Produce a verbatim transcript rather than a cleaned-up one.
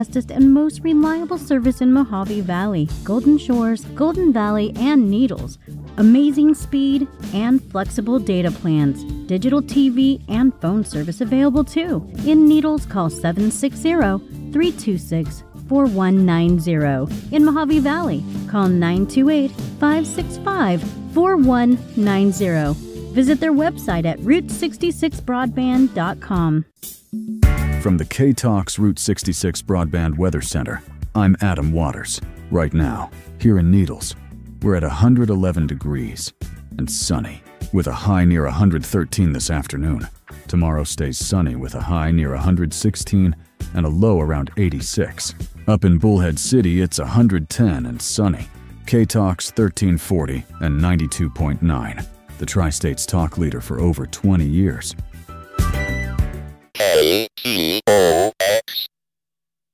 fastest and most reliable service in Mojave Valley, Golden Shores, Golden Valley, and Needles. Amazing speed and flexible data plans. Digital T V and phone service available too. In Needles, call seven six zero, three two six, four one nine zero. In Mojave Valley, call nine two eight, five six five, four one nine zero. Visit their website at route sixty-six broadband dot com. From the K-Talks Route sixty-six Broadband Weather Center, I'm Adam Waters. Right now, here in Needles, we're at one hundred eleven degrees and sunny, with a high near one hundred thirteen this afternoon. Tomorrow stays sunny with a high near one hundred sixteen and a low around eighty-six. Up in Bullhead City, it's one hundred ten and sunny. K-Talks thirteen forty and ninety-two point nine. The Tri-State's talk leader for over twenty years. K T O